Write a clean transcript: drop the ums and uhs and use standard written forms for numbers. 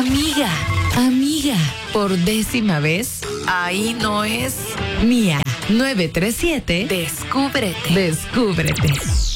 Amiga, amiga, por 10ª vez, ahí no es. Mía, 937. Descúbrete. Descúbrete.